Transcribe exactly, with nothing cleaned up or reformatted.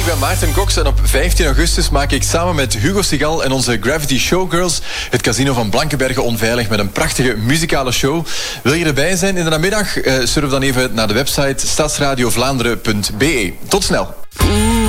ben Maarten Cox en op vijftien augustus maak ik samen met Hugo Sigal en onze Gravity Showgirls het casino van Blankenberge onveilig met een prachtige muzikale show. Wil je erbij zijn in de namiddag? Uh, surf dan even naar de website stadsradiovlaanderen punt be. Tot snel.